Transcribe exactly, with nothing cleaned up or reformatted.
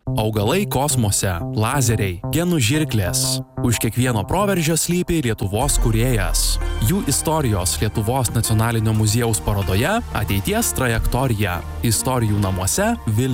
Augalai kosmose, lazeriai, genų žirklės. Už kiekvieno proveržio slypi Lietuvos kūrėjas. Jų istorijos Lietuvos nacionalinio muziejaus parodoje Ateities trajektorija. Istorijų namuose Vilniuje.